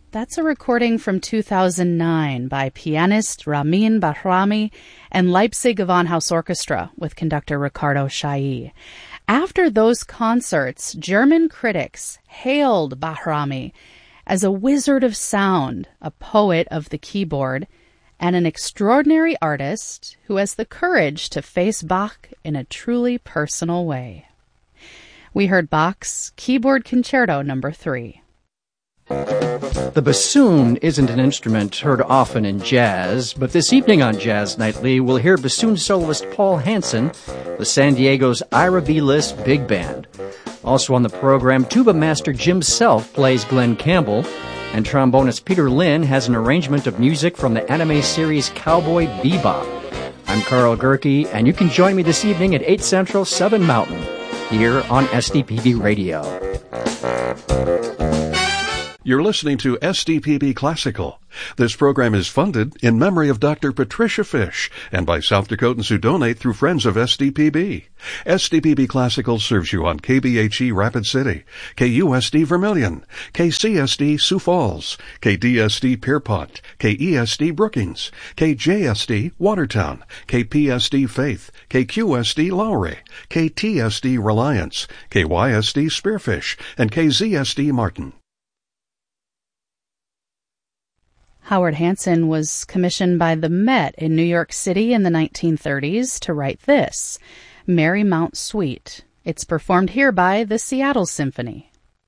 That's a recording from 2009 by pianist Ramin Bahrami and Leipzig Gewandhaus Orchestra with conductor Ricardo Chailly. After those concerts, German critics hailed Bahrami as a wizard of sound, a poet of the keyboard, and an extraordinary artist who has the courage to face Bach in a truly personal way. We heard Bach's Keyboard Concerto No. 3. The bassoon isn't an instrument heard often in jazz, but this evening on Jazz Nightly, we'll hear bassoon soloist Paul Hansen with San Diego's Ira B. List Big Band. Also on the program, tuba master Jim Self plays Glenn Campbell, and trombonist Peter Lynn has an arrangement of music from the anime series Cowboy Bebop. I'm Carl Gerke, and you can join me this evening at 8 Central, 7 Mountain, here on SDPB Radio. You're listening to SDPB Classical. This program is funded in memory of Dr. Patricia Fish and by South Dakotans who donate through Friends of SDPB. SDPB Classical serves you on KBHE Rapid City, KUSD Vermilion, KCSD Sioux Falls, KDSD Pierpont, KESD Brookings, KJSD Watertown, KPSD Faith, KQSD Lowry, KTSD Reliance, KYSD Spearfish, and KZSD Martin. Howard Hansen was commissioned by the Met in New York City in the 1930s to write this, Marymount Suite. It's performed here by the Seattle Symphony.